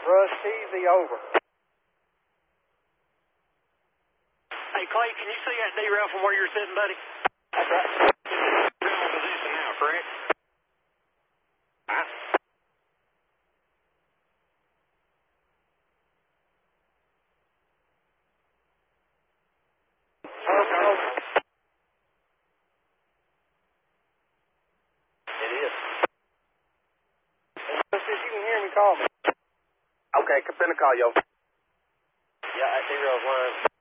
Russ TV over. Hey, Clay, can you see that derail from where you're sitting, buddy? That's right. You're in position now, correct? Huh? It is. If you can hear me, call me. Okay, finna call you. Yeah, that derailing line.